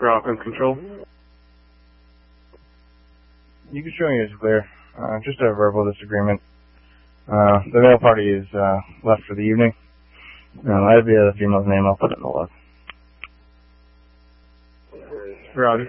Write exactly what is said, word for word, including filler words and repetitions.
Rockland Control. You can show me it's clear. Uh, just a verbal disagreement. Uh, the male party is uh, left for the evening. Uh, I have the other female's name. I'll put it in the log. Roger.